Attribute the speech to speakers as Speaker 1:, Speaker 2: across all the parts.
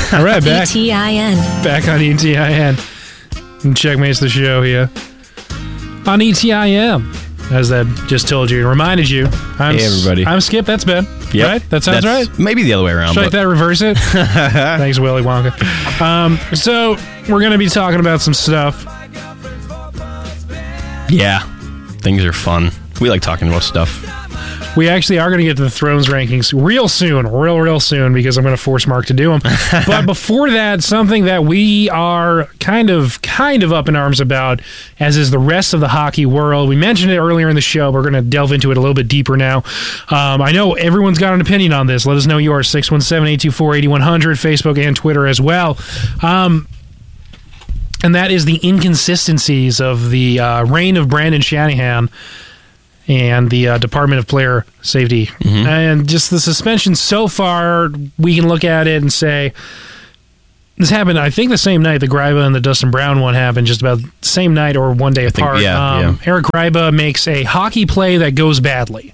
Speaker 1: All right, back.
Speaker 2: ETIN.
Speaker 1: Back on ETIN. And Checkmate's the show here. On ETIM. As that just told you and reminded you.
Speaker 3: Hey, everybody.
Speaker 1: I'm Skip. That's Ben.
Speaker 3: Yep.
Speaker 1: Right? That sounds right?
Speaker 3: Maybe the other way around.
Speaker 1: Should I reverse it? Thanks, Willy Wonka. So, we're going to be talking about some stuff.
Speaker 3: Yeah. Things are fun. We like talking about stuff.
Speaker 1: We actually are going to get to the Thrones rankings real soon, real soon, because I'm going to force Mark to do them. But before that, something that we are kind of up in arms about, as is the rest of the hockey world. We mentioned it earlier in the show. We're going to delve into it a little bit deeper now. I know everyone's got an opinion on this. Let us know yours. 617-824-8100, Facebook and Twitter as well. And that is the inconsistencies of the reign of Brandon Shanahan and the Department of Player Safety. Mm-hmm. And just the suspension so far, we can look at it and say, this happened, I think, the same night the Gryba and the Dustin Brown one happened, just about the same night or one day apart. Eric Gryba makes a hockey play that goes badly.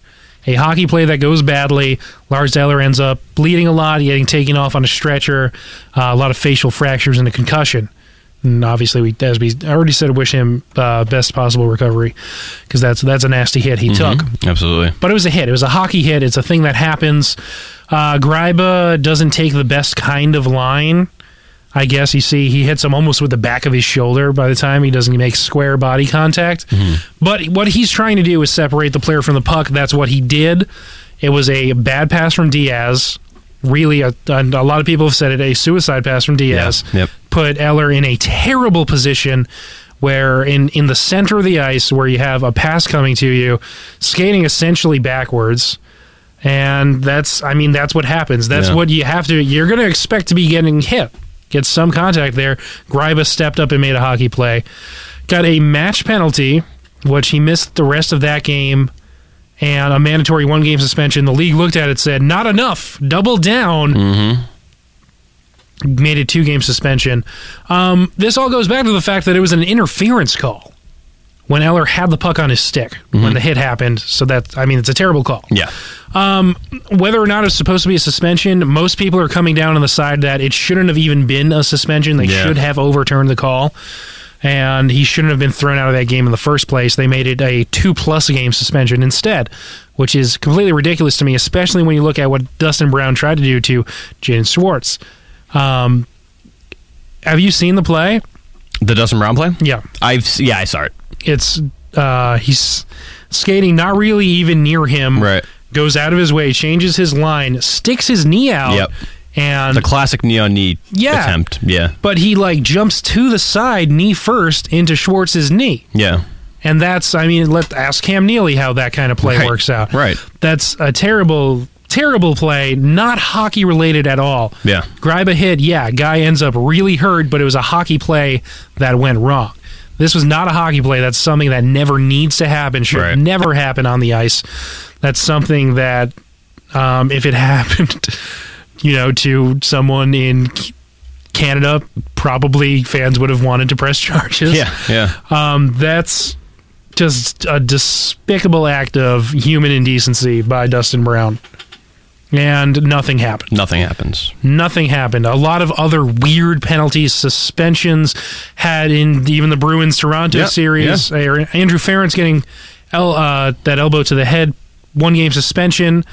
Speaker 1: Lars Eller ends up bleeding a lot, getting taken off on a stretcher, a lot of facial fractures and a concussion. And obviously, as we already said, wish him best possible recovery, because that's a nasty hit he took.
Speaker 3: Absolutely.
Speaker 1: But it was a hit. It was a hockey hit. It's a thing that happens. Gryba doesn't take the best kind of line, I guess. You see, he hits him almost with the back of his shoulder by the time he doesn't make square body contact. Mm-hmm. But what he's trying to do is separate the player from the puck. That's what he did. It was a bad pass from Diaz. Really, a lot of people have said it, a suicide pass from Diaz.
Speaker 3: Yep.
Speaker 1: Put Eller in a terrible position where in the center of the ice, where you have a pass coming to you, skating essentially backwards. And that's what happens. That's what you have to, you're going to expect to be getting hit. Get some contact there. Gryba stepped up and made a hockey play. Got a match penalty, which he missed the rest of that game, and a mandatory 1-game suspension. The league looked at it, said, not enough. Double down. Mm-hmm. Made a 2-game suspension. This all goes back to the fact that it was an interference call when Eller had the puck on his stick when the hit happened. So it's a terrible call.
Speaker 3: Yeah.
Speaker 1: Whether or not it's supposed to be a suspension, most people are coming down on the side that it shouldn't have even been a suspension. They should have overturned the call. And he shouldn't have been thrown out of that game in the first place. They made it a 2+ game suspension instead, which is completely ridiculous to me, especially when you look at what Dustin Brown tried to do to Jaden Schwartz. Have you seen the play?
Speaker 3: The Dustin Brown play?
Speaker 1: Yeah.
Speaker 3: I saw it.
Speaker 1: It's he's skating not really even near him.
Speaker 3: Right.
Speaker 1: Goes out of his way, changes his line, sticks his knee out.
Speaker 3: Yep.
Speaker 1: And
Speaker 3: the classic knee on knee attempt. Yeah.
Speaker 1: But he jumps to the side, knee first, into Schwartz's knee.
Speaker 3: Yeah.
Speaker 1: And that's, ask Cam Neely how that kind of play works out.
Speaker 3: Right.
Speaker 1: That's a terrible play, not hockey related at all.
Speaker 3: Yeah.
Speaker 1: Gryba hit, guy ends up really hurt, but it was a hockey play that went wrong. This was not a hockey play. That's something that never needs to happen, should never happen on the ice. That's something that, if it happened, to someone in Canada, probably fans would have wanted to press charges.
Speaker 3: Yeah.
Speaker 1: That's just a despicable act of human indecency by Dustin Brown. And nothing happened.
Speaker 3: Nothing happens.
Speaker 1: Nothing happened. A lot of other weird penalties, suspensions had in even the Bruins-Toronto series. Andrew Ferentz getting that elbow to the head, 1-game suspension.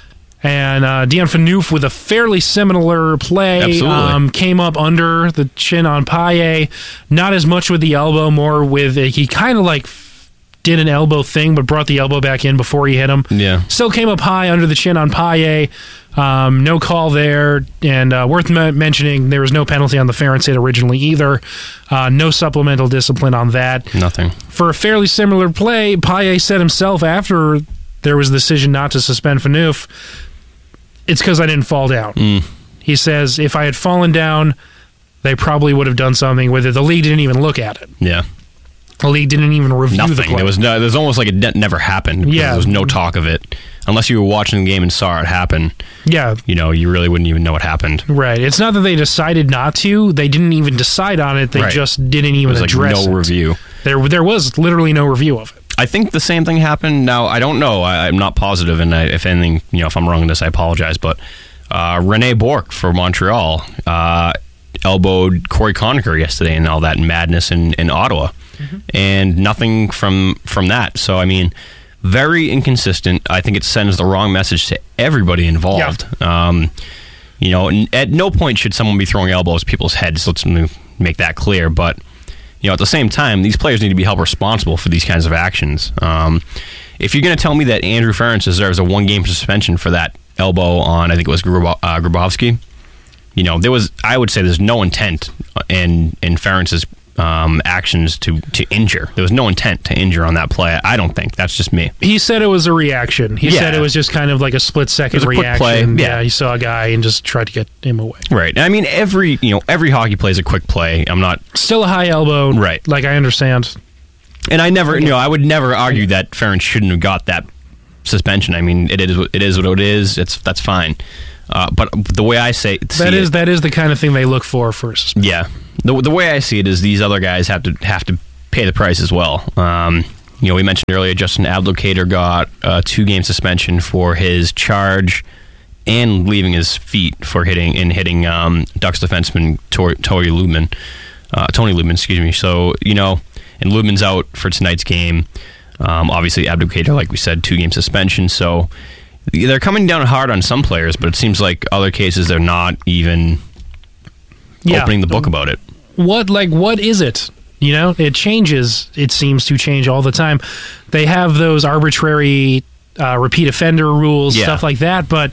Speaker 1: And Dion Phaneuf with a fairly similar play. Came up under the chin on Paille. Not as much with the elbow, more with he kind of did an elbow thing, but brought the elbow back in before he hit him.
Speaker 3: Yeah.
Speaker 1: Still came up high under the chin on Paille. No call there. And worth mentioning, there was no penalty on the Ferentz hit originally either. No supplemental discipline on that.
Speaker 3: Nothing.
Speaker 1: For a fairly similar play, Paille said himself after there was a decision not to suspend Phaneuf, it's because I didn't fall down. He says, if I had fallen down, they probably would have done something with it. The league didn't even look at it.
Speaker 3: Yeah.
Speaker 1: The league didn't even review the play.
Speaker 3: There was almost like it never happened. Yeah. There was no talk of it. Unless you were watching the game and saw it happen. Yeah. You really wouldn't even know what happened.
Speaker 1: Right. It's not that they decided not to. They didn't even decide on it. They just didn't even address it.
Speaker 3: No review.
Speaker 1: There was literally no review of it.
Speaker 3: I think the same thing happened. Now, I don't know. I'm not positive, and if anything, if I'm wrong in this, I apologize. But Rene Bourque for Montreal elbowed Corey Conacher yesterday and all that madness in Ottawa. And nothing from that. So, I mean, very inconsistent. I think it sends the wrong message to everybody involved. Yeah. At no point should someone be throwing elbows at people's heads. Let's make that clear. But, at the same time, these players need to be held responsible for these kinds of actions. If you're going to tell me that Andrew Ference deserves a 1-game suspension for that elbow on, I think it was Grabovski, I would say there's no intent in Ference's actions to injure. There was no intent to injure on that play. I don't think. That's just me.
Speaker 1: He said it was a reaction. He said it was just kind of like a split-second reaction. Yeah, he saw a guy and just tried to get him away.
Speaker 3: Right. I mean, every hockey play is a quick play. I'm not...
Speaker 1: Still a high elbow.
Speaker 3: Right.
Speaker 1: Like, I understand.
Speaker 3: And I never, I would never argue that Ference shouldn't have got that suspension. I mean, it is what it is. That's fine. But the way I say
Speaker 1: that is the kind of thing they look for first.
Speaker 3: Yeah. The way I see it is these other guys have to pay the price as well. We mentioned earlier Justin Abdelkader got a 2-game suspension for his charge and leaving his feet for hitting Ducks defenseman Tony Lubman, excuse me. So, and Lubman's out for tonight's game. Obviously Abdelkader, like we said, 2-game suspension. So they're coming down hard on some players, but it seems like other cases they're not even opening the book about it.
Speaker 1: What is it? It changes. It seems to change all the time. They have those arbitrary repeat offender rules, stuff like that, but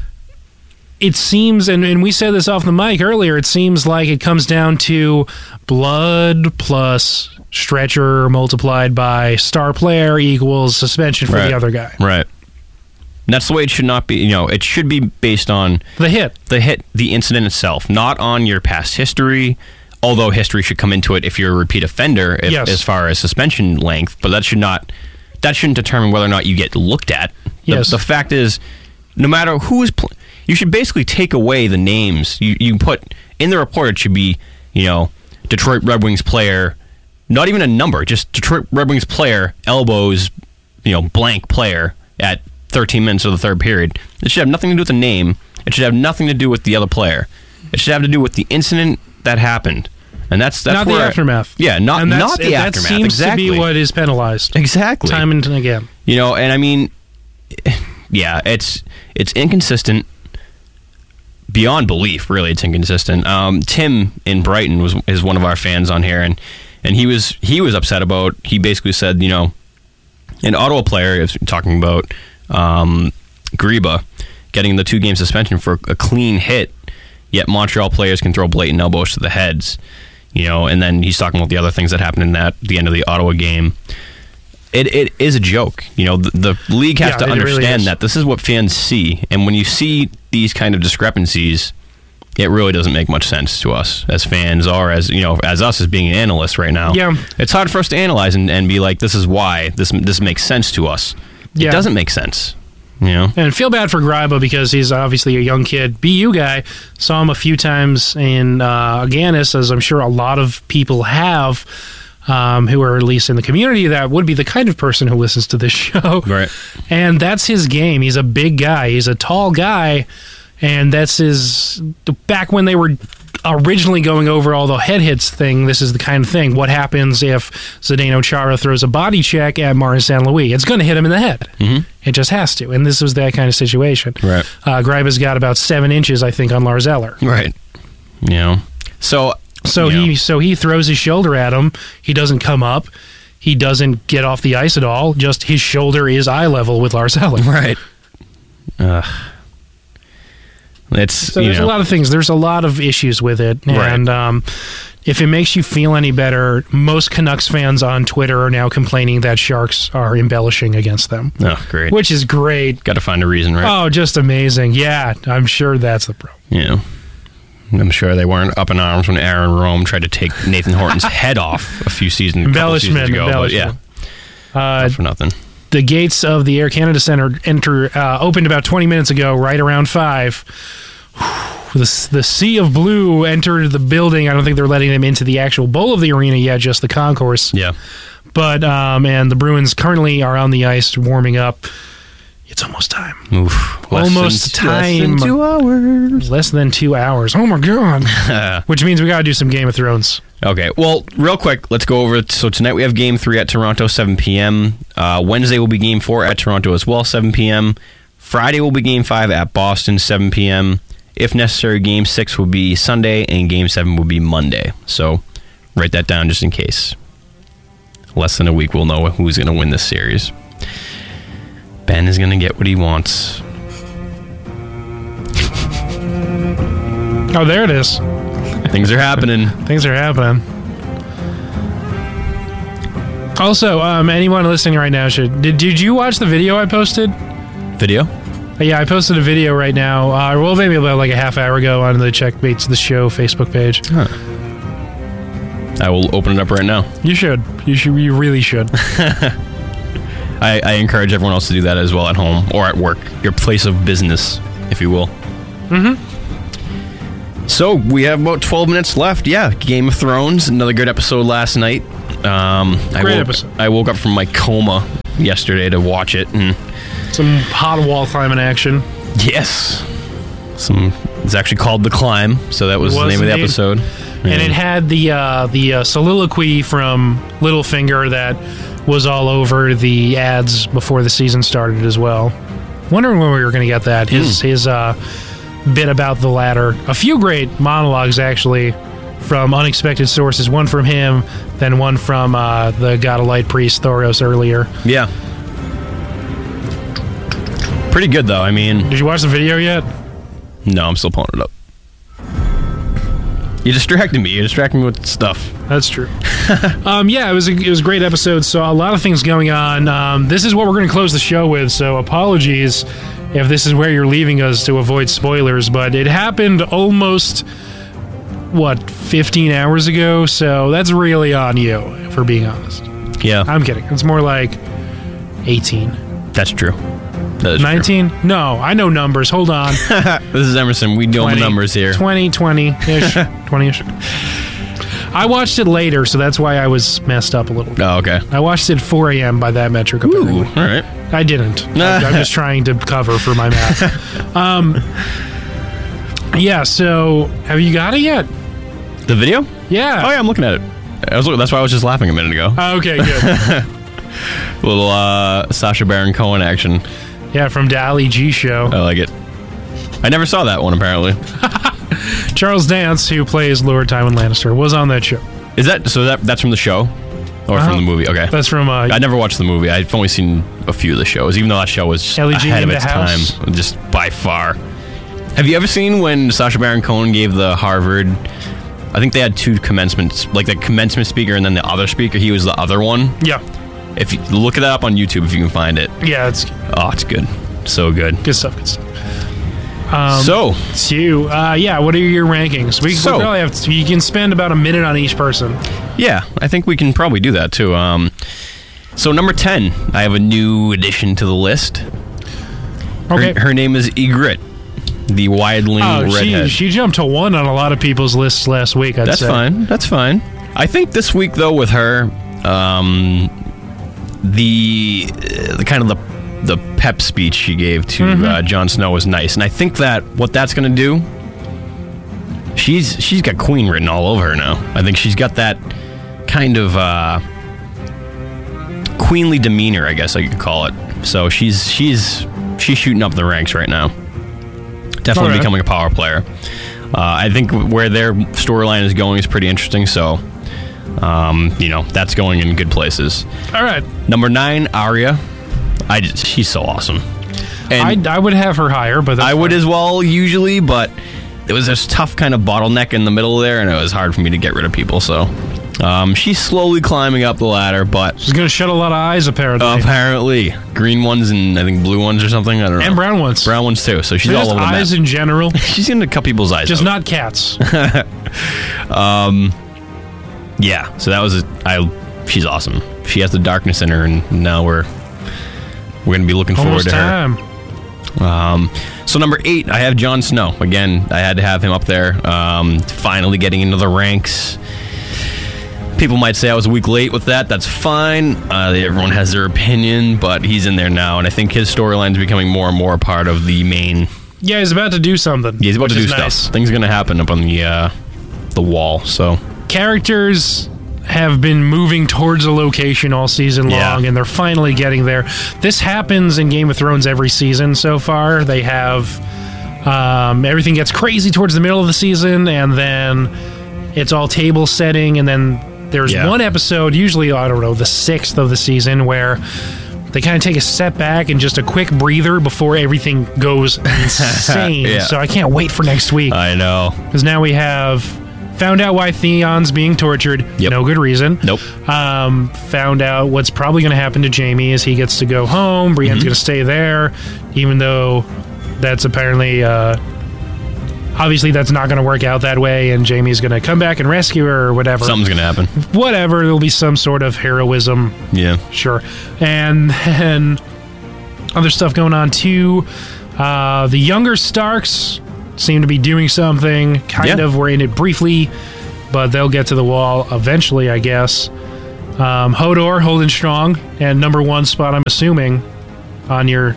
Speaker 1: it seems, and we said this off the mic earlier, it seems like it comes down to blood plus stretcher multiplied by star player equals suspension for the other guy.
Speaker 3: Right. And that's the way it should not be. It should be based on
Speaker 1: the hit,
Speaker 3: the incident itself, not on your past history. Although history should come into it if you're a repeat offender, as far as suspension length. But that shouldn't determine whether or not you get looked at. The fact is, no matter who is, you should basically take away the names. You put in the report. It should be, Detroit Red Wings player, not even a number, just Detroit Red Wings player elbows, blank player at 13 minutes of the third period. It should have nothing to do with the name. It should have nothing to do with the other player. It should have to do with the incident that happened. And that's
Speaker 1: not the aftermath.
Speaker 3: Not the aftermath.
Speaker 1: That seems to be what is penalized.
Speaker 3: Exactly.
Speaker 1: Time and again.
Speaker 3: And I mean, it's inconsistent beyond belief, really. It's inconsistent. Tim in Brighton is one of our fans on here, and he was upset about, he basically said, an Ottawa player is talking about Greba getting the 2-game suspension for a clean hit, yet Montreal players can throw blatant elbows to the heads, and then he's talking about the other things that happened in the end of the Ottawa game. It is a joke. The league has to understand that this is what fans see, and when you see these kind of discrepancies, it really doesn't make much sense to us as fans, or as as us as being analysts right now.
Speaker 1: Yeah,
Speaker 3: it's hard for us to analyze and be like, this is why this makes sense to us. It doesn't make sense.
Speaker 1: And feel bad for Gryba because he's obviously a young kid. BU guy. Saw him a few times in Agganis, as I'm sure a lot of people have, who are at least in the community that would be the kind of person who listens to this show.
Speaker 3: Right.
Speaker 1: And that's his game. He's a big guy. He's a tall guy. And that's his... Back when they were originally going over all the head hits thing, this is the kind of thing. What happens if Zdeno Chara throws a body check at Martin St. Louis? It's going to hit him in the head. Mm-hmm. It just has to. And this was that kind of situation.
Speaker 3: Right.
Speaker 1: Gryba's got about 7 inches, I think, on Lars Eller.
Speaker 3: Right.
Speaker 1: So he throws his shoulder at him. He doesn't come up. He doesn't get off the ice at all. Just his shoulder is eye level with Lars Eller.
Speaker 3: Right.
Speaker 1: There's a lot of things. There's a lot of issues with it. And if it makes you feel any better, most Canucks fans on Twitter are now complaining that Sharks are embellishing against them.
Speaker 3: Oh, great.
Speaker 1: Which is great.
Speaker 3: Got to find a reason, right?
Speaker 1: Oh, just amazing. Yeah, I'm sure that's the problem.
Speaker 3: Yeah. I'm sure they weren't up in arms when Aaron Rome tried to take Nathan Horton's head off a few seasons ago. But yeah, not for nothing.
Speaker 1: The gates of the Air Canada Centre opened about 20 minutes ago, right around 5. The sea of blue entered the building. I don't think they're letting them into the actual bowl of the arena yet, just the concourse.
Speaker 3: Yeah.
Speaker 1: But, and the Bruins currently are on the ice warming up. It's almost time.
Speaker 3: Oof.
Speaker 1: Almost time.
Speaker 3: Less than 2 hours.
Speaker 1: Less than 2 hours. Oh my god. Which means we got to do some Game of Thrones.
Speaker 3: Okay, well, real quick, let's go over it. So tonight we have Game 3 at Toronto, 7 p.m. Wednesday will be Game 4 at Toronto as well, 7 p.m. Friday will be Game 5 at Boston, 7 p.m. If necessary, Game 6 will be Sunday, and Game 7 will be Monday. So write that down just in case. Less than a week, we'll know who's going to win this series. Ben is going to get what he wants.
Speaker 1: Oh, there it is.
Speaker 3: Things are happening.
Speaker 1: Things are happening. Also, anyone listening right now should... Did you watch the video I posted?
Speaker 3: Video?
Speaker 1: Yeah, I posted a video right now. Well, maybe about like a half hour ago on the Checkmates the Show Facebook page.
Speaker 3: Huh. I will open it up right now.
Speaker 1: You should. You really should.
Speaker 3: I encourage everyone else to do that as well at home or at work. Your place of business, if you will.
Speaker 1: Mm-hmm.
Speaker 3: So, we have about 12 minutes left. Yeah, Game of Thrones. Another good episode last night.
Speaker 1: Great episode.
Speaker 3: I woke up from my coma yesterday to watch it. And
Speaker 1: some hot wall climbing action.
Speaker 3: yes. It's actually called The Climb, so that was the name of the episode.
Speaker 1: And it had the soliloquy from Littlefinger that was all over the ads before the season started as well. Wondering when we were going to get that. His bit about the ladder. A few great monologues, actually, from unexpected sources. One from him, then one from the God of Light priest, Thoros, earlier.
Speaker 3: Yeah. Pretty good, though. I mean...
Speaker 1: Did you watch the video yet?
Speaker 3: No, I'm still pulling it up. You distracted me. You distracted me with stuff.
Speaker 1: That's true. Yeah, it was a great episode. So a lot of things going on. This is what we're going to close the show with. So apologies if this is where you're leaving us to avoid spoilers. But it happened almost 15 hours ago. So that's really on you, if we're being honest.
Speaker 3: Yeah,
Speaker 1: I'm kidding. It's more like 18.
Speaker 3: That's true. That is
Speaker 1: 19? True. No, I know numbers. Hold on.
Speaker 3: This is Emerson. We know the numbers here.
Speaker 1: 20-ish. 20-ish. I watched it later, so that's why I was messed up a little bit.
Speaker 3: Oh, okay.
Speaker 1: I watched it at 4 a.m. by that metric.
Speaker 3: Ooh, all right.
Speaker 1: I didn't. I'm just trying to cover for my math. Yeah, so have you got it yet?
Speaker 3: The video?
Speaker 1: Yeah.
Speaker 3: Oh, yeah, I'm looking at it. That's why I was just laughing a minute ago.
Speaker 1: Okay, good.
Speaker 3: Little Sacha Baron Cohen action.
Speaker 1: Yeah, from the Ali G show.
Speaker 3: I like it. I never saw that one, apparently.
Speaker 1: Charles Dance, who plays Lord Tywin Lannister, was on that show.
Speaker 3: Is that so? That's from the show, or from the movie? Okay,
Speaker 1: that's from.
Speaker 3: I never watched the movie. I've only seen a few of the shows, even though that show was ahead of its time, just by far. Have you ever seen when Sacha Baron Cohen gave the Harvard? I think they had two commencements, like the commencement speaker and then the other speaker. He was the other one.
Speaker 1: Yeah.
Speaker 3: If you look it up on YouTube, if you can find it.
Speaker 1: Yeah,
Speaker 3: it's good. So good.
Speaker 1: Good stuff. Good stuff.
Speaker 3: So
Speaker 1: you, yeah. What are your rankings? We probably have. You can spend about a minute on each person.
Speaker 3: Yeah, I think we can probably do that too. So number 10, I have a new addition to the list.
Speaker 1: Okay.
Speaker 3: Her name is Ygritte, the wildling redhead.
Speaker 1: She jumped to 1 on a lot of people's lists last week.
Speaker 3: That's fine. That's fine. I think this week though with her, the kind of the pep speech she gave to Jon Snow was nice, and I think that what that's going to do, she's got Queen written all over her now. I think she's got that kind of queenly demeanor, I guess I could call it. So she's shooting up the ranks right now. Definitely becoming a power player. I think where their storyline is going is pretty interesting. So. That's going in good places. All right. Number 9, Arya. She's so awesome. And
Speaker 1: I would have her higher, but
Speaker 3: I would as well usually, but there was this tough kind of bottleneck in the middle there, and it was hard for me to get rid of people. So she's slowly climbing up the ladder, but
Speaker 1: she's gonna shed a lot of eyes apparently.
Speaker 3: Apparently, green ones and I think blue ones or something. I don't know.
Speaker 1: And brown ones.
Speaker 3: Brown ones too. So she's all over the map.
Speaker 1: Eyes in general.
Speaker 3: She's gonna cut people's eyes.
Speaker 1: Just not cats.
Speaker 3: Yeah, so that was she's awesome. She has the darkness in her, and now we're going to be looking forward to her. So number 8, I have Jon Snow. Again, I had to have him up there. Finally getting into the ranks. People might say I was a week late with that. That's fine. Everyone has their opinion, but he's in there now, and I think his storyline is becoming more and more a part of the main.
Speaker 1: Yeah, he's about to do something.
Speaker 3: Yeah, he's about to do stuff.
Speaker 1: Nice.
Speaker 3: Things are going to happen up on the wall. So
Speaker 1: characters have been moving towards a location all season long, and they're finally getting there. This happens in Game of Thrones every season so far. They have everything gets crazy towards the middle of the season, and then it's all table setting, and then there's one episode, usually, I don't know, the 6th of the season, where they kind of take a step back and just a quick breather before everything goes insane. So I can't wait for next week.
Speaker 3: I know.
Speaker 1: Because now we have found out why Theon's being tortured. No good reason.
Speaker 3: Nope.
Speaker 1: Found out what's probably going to happen to Jaime as he gets to go home. Brienne's going to stay there, even though that's apparently... obviously, that's not going to work out that way, and Jaime's going to come back and rescue her or whatever.
Speaker 3: Something's going to happen.
Speaker 1: Whatever. There'll be some sort of heroism.
Speaker 3: Yeah.
Speaker 1: Sure. And then other stuff going on, too. The younger Starks seem to be doing something. Kind of. We're in it briefly, but they'll get to the wall eventually, I guess. Hodor holding strong, and number 1 spot, I'm assuming, on your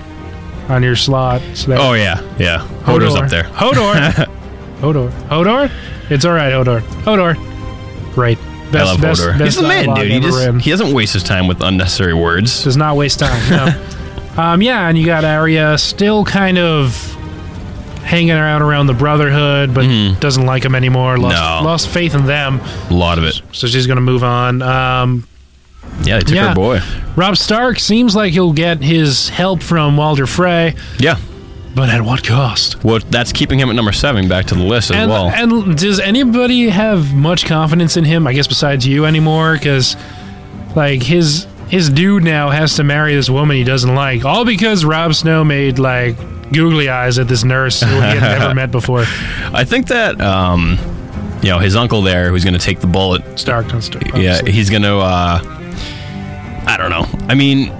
Speaker 1: slot. So
Speaker 3: oh, yeah. Hodor's up there.
Speaker 1: Hodor. Hodor? It's all right, Hodor. Great.
Speaker 3: I love Hodor. He's the man, dude. He doesn't waste his time with unnecessary words.
Speaker 1: Does not waste time, no. And you got Arya still kind of hanging around the Brotherhood, but doesn't like them anymore. Lost faith in them.
Speaker 3: A lot of it.
Speaker 1: So she's going to move on.
Speaker 3: They took her boy.
Speaker 1: Robb Stark seems like he'll get his help from Walder Frey.
Speaker 3: Yeah.
Speaker 1: But at what cost?
Speaker 3: Well, that's keeping him at number 7 back to the list as well.
Speaker 1: And does anybody have much confidence in him, I guess, besides you anymore? Because, like, his dude now has to marry this woman he doesn't like, all because Rob Snow made, like, googly eyes at this nurse who he had never met before.
Speaker 3: I think that, his uncle there, who's going to take the bullet.
Speaker 1: Stark.
Speaker 3: Yeah, he's going to, I don't know. I mean,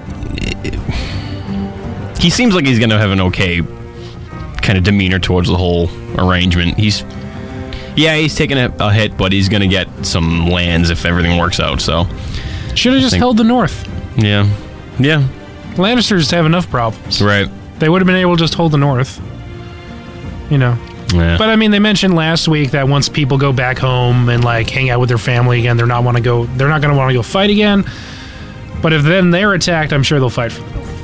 Speaker 3: he seems like he's going to have an okay kind of demeanor towards the whole arrangement. He's taking a hit, but he's going to get some lands if everything works out. So
Speaker 1: should have just held the North.
Speaker 3: Yeah.
Speaker 1: Lannisters have enough problems.
Speaker 3: Right.
Speaker 1: They would have been able to just hold the North. Yeah. But I mean, they mentioned last week that once people go back home and like hang out with their family again, they're not going to want to go fight again. But if then they're attacked, I'm sure they'll fight for the North.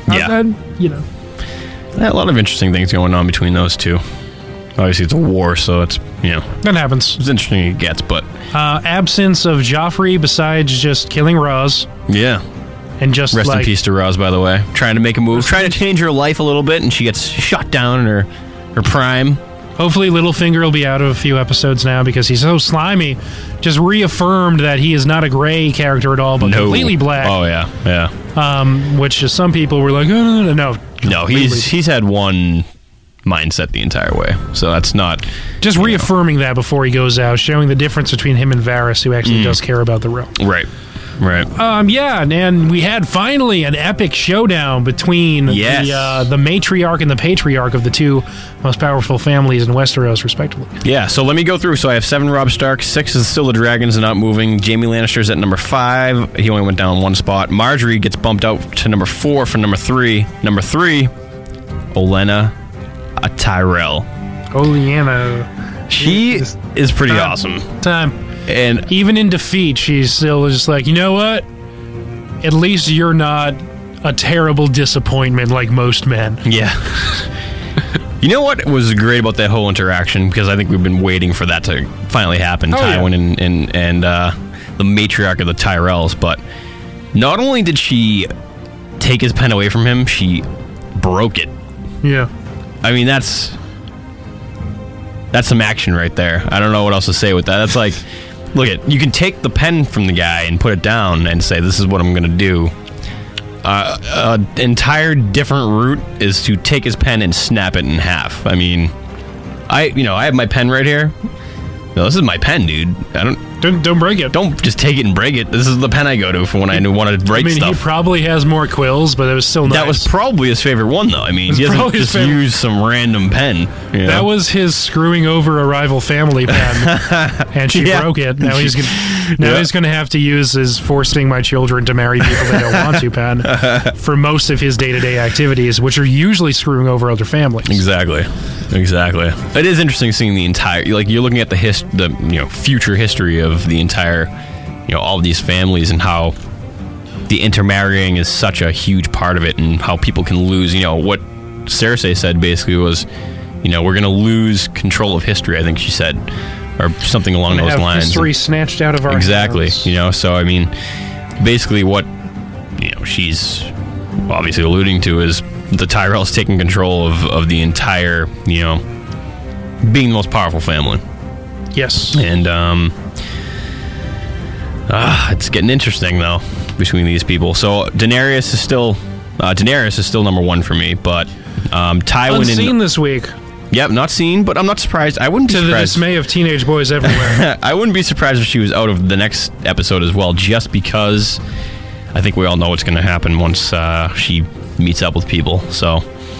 Speaker 3: A lot of interesting things going on between those two. Obviously, it's a war, so it's,
Speaker 1: that happens.
Speaker 3: It's interesting it gets, but...
Speaker 1: absence of Joffrey besides just killing Ros.
Speaker 3: Yeah.
Speaker 1: And just
Speaker 3: Rest in peace to Ros, by the way. Trying to make a move. Trying to change her life a little bit, and she gets shot down in her prime.
Speaker 1: Hopefully Littlefinger will be out of a few episodes now because he's so slimy. Just reaffirmed that he is not a gray character at all, but completely black.
Speaker 3: Oh, yeah.
Speaker 1: Which some people were like, oh, no.
Speaker 3: No, he's had one mindset the entire way, so that's not...
Speaker 1: Just reaffirming that before he goes out, showing the difference between him and Varys, who actually does care about the realm.
Speaker 3: Right.
Speaker 1: And we had finally an epic showdown between the matriarch and the patriarch of the two most powerful families in Westeros, respectively.
Speaker 3: Yeah, so let me go through. So I have 7 Robb Stark, 6 is still the Dragons and not moving. Jaime Lannister's at number 5. He only went down 1 spot. Marjorie gets bumped out to number 4 from number 3. Number 3, Olenna Tyrell. She is pretty awesome. And
Speaker 1: even in defeat, she's still just like, you know what? At least you're not a terrible disappointment like most men.
Speaker 3: Yeah. You know what was great about that whole interaction? Because I think we've been waiting for that to finally happen. Tywin and the matriarch of the Tyrells. But not only did she take his pen away from him, she broke it.
Speaker 1: Yeah.
Speaker 3: I mean, that's some action right there. I don't know what else to say with that. That's like... Look you can take the pen from the guy and put it down and say, this is what I'm going to do. An entire different route is to take his pen and snap it in half. I mean, I have my pen right here. No, this is my pen, dude.
Speaker 1: Don't break it.
Speaker 3: Don't just take it and break it. This is the pen I go to for when I want to write stuff.
Speaker 1: He probably has more quills, but it was still nice.
Speaker 3: That was probably his favorite one, though. I mean, he doesn't just use some random pen. You know?
Speaker 1: That was his screwing over a rival family pen, and she broke it. Now he's going to have to use his forcing my children to marry people they don't want to pen for most of his day-to-day activities, which are usually screwing over other families.
Speaker 3: Exactly. It is interesting seeing the entire, like, you're looking at the future history of the entire, all of these families and how the intermarrying is such a huge part of it, and how people can lose, what Cersei said basically was, we're going to lose control of history, I think she said, or something along those lines.
Speaker 1: History snatched out of our hands.
Speaker 3: So I mean, basically what, she's obviously alluding to is the Tyrells taking control of the entire, being the most powerful family.
Speaker 1: Yes.
Speaker 3: And it's getting interesting though between these people. So Daenerys is still number one for me, but Tywin
Speaker 1: unseen this week.
Speaker 3: Yep, not seen, but I'm not surprised. I wouldn't be surprised.
Speaker 1: To the dismay of teenage boys everywhere.
Speaker 3: I wouldn't be surprised if she was out of the next episode as well, just because I think we all know what's going to happen once she meets up with people. So,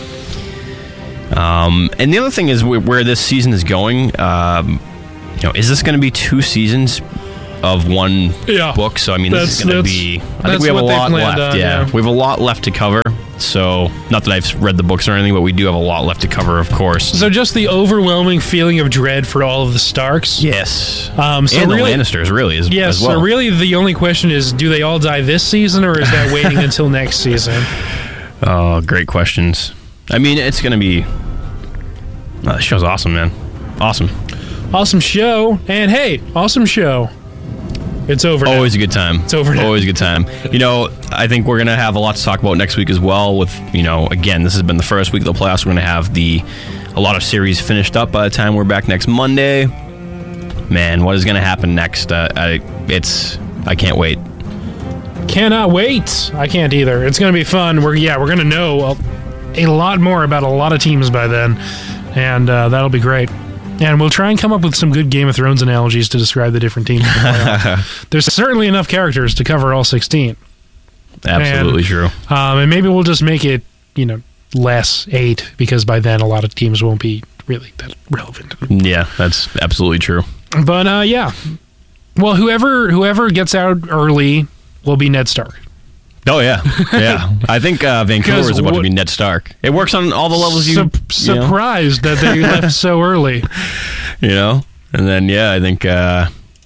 Speaker 3: and the other thing is where this season is going. Is this going to be 2 seasons of one book? So I mean, this is going to be. I think we have a lot left. We have a lot left to cover. So, not that I've read the books or anything, but we do have a lot left to cover, of course.
Speaker 1: So, just the overwhelming feeling of dread for all of the Starks.
Speaker 3: Yes.
Speaker 1: And
Speaker 3: the Lannisters, really, as well.
Speaker 1: So really the only question is, do they all die this season, or is that waiting until next season?
Speaker 3: Oh, great questions. I mean, it's going to be... the show's awesome, man. Awesome.
Speaker 1: Awesome show. And hey, awesome show. It's over now.
Speaker 3: Always a good time.
Speaker 1: It's over now.
Speaker 3: Always a good time. I think we're going to have a lot to talk about next week as well with, again, this has been the first week of the playoffs. We're going to have a lot of series finished up by the time we're back next Monday. Man, what is going to happen next? I can't wait.
Speaker 1: Cannot wait. I can't either. It's going to be fun. We're going to know a lot more about a lot of teams by then, and that'll be great. And we'll try and come up with some good Game of Thrones analogies to describe the different teams. There's certainly enough characters to cover all 16.
Speaker 3: Absolutely true.
Speaker 1: And maybe we'll just make it, less 8, because by then a lot of teams won't be really that relevant.
Speaker 3: Yeah, that's absolutely true.
Speaker 1: But yeah. Well, whoever gets out early will be Ned Stark.
Speaker 3: Oh, yeah. Yeah. I think Vancouver is about to be Ned Stark. It works on all the levels
Speaker 1: surprised that they left so early.
Speaker 3: And then, I think... I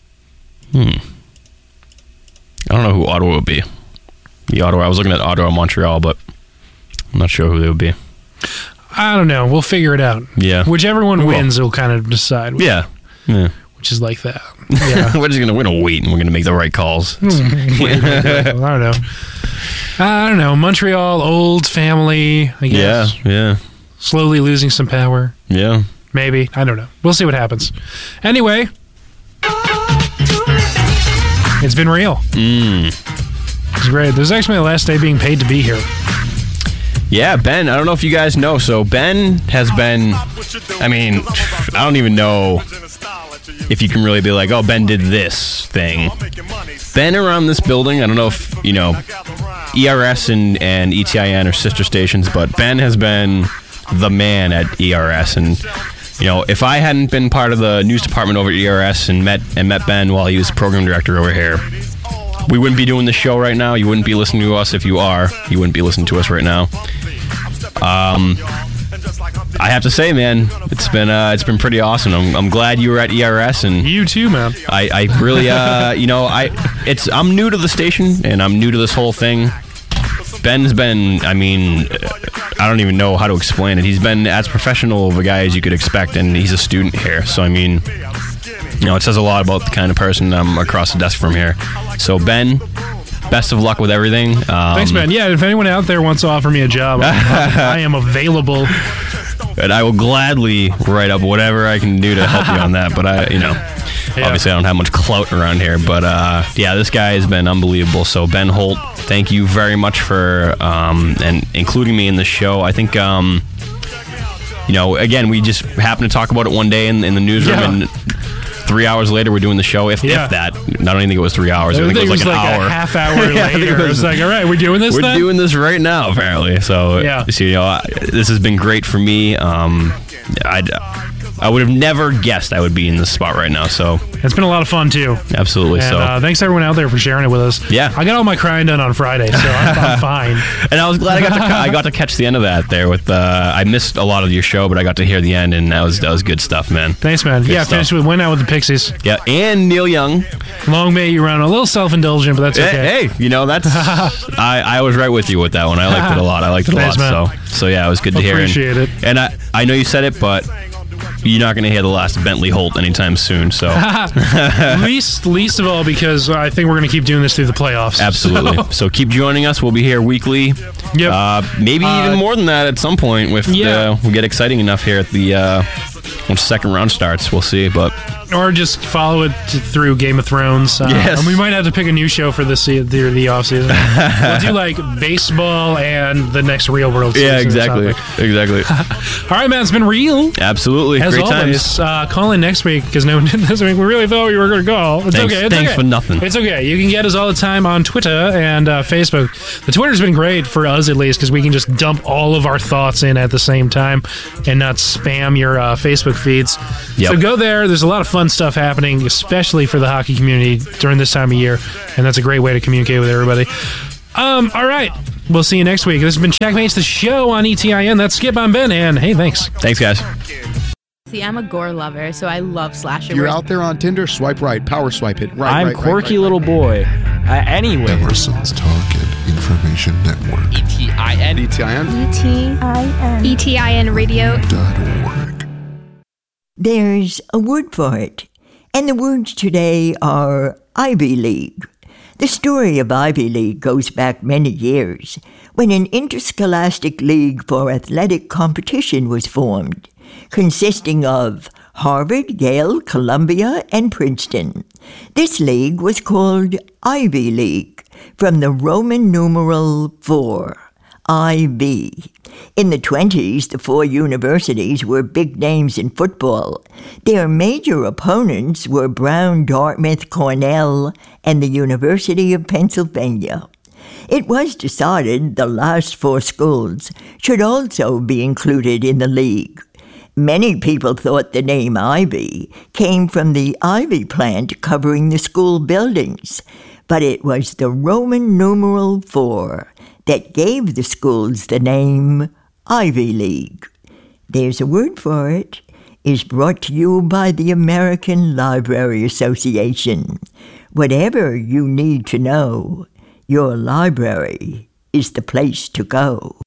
Speaker 3: don't know who Ottawa would be. I was looking at Ottawa, Montreal, but I'm not sure who they would be.
Speaker 1: I don't know. We'll figure it out.
Speaker 3: Yeah.
Speaker 1: Whichever one wins, we'll kind of decide.
Speaker 3: Yeah.
Speaker 1: Which is like that. Yeah.
Speaker 3: We're going to wait and we're going to make the right calls.
Speaker 1: I don't know. Montreal, old family, I guess.
Speaker 3: Yeah.
Speaker 1: Slowly losing some power.
Speaker 3: Yeah.
Speaker 1: Maybe. I don't know. We'll see what happens. Anyway. It's been real. It's great. This is actually my last day being paid to be here.
Speaker 3: Yeah, Ben, I don't know if you guys know. So Ben has been, I don't even know if you can really be like, oh, Ben did this thing. Ben around this building, I don't know if, ERS and ETIN are sister stations, but Ben has been the man at ERS. And, if I hadn't been part of the news department over at ERS and met Ben while he was program director over here, we wouldn't be doing this show right now. You wouldn't be listening to us. If you are, you wouldn't be listening to us right now. I have to say, man, it's been pretty awesome. I'm glad you were at ERS, and
Speaker 1: you too, man.
Speaker 3: I really, I'm new to the station, and I'm new to this whole thing. Ben's been, I don't even know how to explain it. He's been as professional of a guy as you could expect, and he's a student here. So, it says a lot about the kind of person I'm across the desk from here. So, Ben, best of luck with everything.
Speaker 1: Thanks, man. Yeah, if anyone out there wants to offer me a job, I am available.
Speaker 3: And I will gladly write up whatever I can do to help you on that. But obviously I don't have much clout around here. But this guy has been unbelievable. So Ben Holt, thank you very much for and including me in the show. I think again, we just happened to talk about it one day in the newsroom, and 3 hours later, we're doing the show. If that, I don't even think it was 3 hours. I think it was like an hour.
Speaker 1: A half hour later. It was like, all right, we're doing this.
Speaker 3: We're doing this right now, apparently. So, this has been great for me. I would have never guessed I would be in this spot right now. So
Speaker 1: it's been a lot of fun too.
Speaker 3: Absolutely.
Speaker 1: And, thanks everyone out there for sharing it with us.
Speaker 3: Yeah,
Speaker 1: I got all my crying done on Friday, so I'm fine.
Speaker 3: And I was glad I got to catch the end of that there. With I missed a lot of your show, but I got to hear the end, and that was good stuff, man.
Speaker 1: Thanks, man.
Speaker 3: Good
Speaker 1: Finished with Win Out with the Pixies.
Speaker 3: Yeah, and Neil Young.
Speaker 1: Long may you run. A little self-indulgent, but that's okay.
Speaker 3: Hey, that's I was right with you with that one. I liked it a lot.
Speaker 1: Thanks, man.
Speaker 3: So yeah, it was good to hear.
Speaker 1: Appreciate it.
Speaker 3: And I know you said it, but you're not going to hear the last Bentley Holt anytime soon. So
Speaker 1: least of all because I think we're going to keep doing this through the playoffs.
Speaker 3: Absolutely. So keep joining us. We'll be here weekly.
Speaker 1: Yep.
Speaker 3: Maybe even more than that at some point if we get exciting enough here at the once the second round starts. We'll see,
Speaker 1: or just follow it through Game of Thrones.
Speaker 3: Yes.
Speaker 1: And we might have to pick a new show for the off season. We'll do like baseball and the next Real World season.
Speaker 3: Yeah, exactly.
Speaker 1: All right, man. It's been real.
Speaker 3: Absolutely.
Speaker 1: As
Speaker 3: Great
Speaker 1: always,
Speaker 3: times.
Speaker 1: Call in next week because no one did this week. We really thought we were going to call. It's okay.
Speaker 3: Thanks for nothing.
Speaker 1: It's okay. You can get us all the time on Twitter and Facebook. The Twitter's been great for us at least because we can just dump all of our thoughts in at the same time and not spam your Facebook feeds.
Speaker 3: Yep.
Speaker 1: So go there. There's a lot of fun stuff happening, especially for the hockey community during this time of year, and that's a great way to communicate with everybody. All right. We'll see you next week. This has been Checkmates, the show on ETIN. That's Skip. I'm Ben, and hey, thanks.
Speaker 3: Thanks, guys.
Speaker 2: See, I'm a gore lover, so I love slasher.
Speaker 4: You're out there on Tinder, swipe right, power swipe it. Right,
Speaker 5: I'm quirky little boy. Anyway.
Speaker 6: Emerson's Target Information Network.
Speaker 7: ETIN.
Speaker 8: ETIN.
Speaker 9: ETIN Radio.
Speaker 6: .org.
Speaker 8: There's a word for it, and the words today are Ivy League. The story of Ivy League goes back many years, when an interscholastic league for athletic competition was formed, consisting of Harvard, Yale, Columbia, and Princeton. This league was called Ivy League, from the Roman numeral 4, IB. In the 1920s, the four universities were big names in football. Their major opponents were Brown, Dartmouth, Cornell, and the University of Pennsylvania. It was decided the last four schools should also be included in the league. Many people thought the name Ivy came from the ivy plant covering the school buildings, but it was the Roman numeral 4 that gave the schools the name Ivy League. There's a word for it. Is brought to you by the American Library Association. Whatever you need to know, your library is the place to go.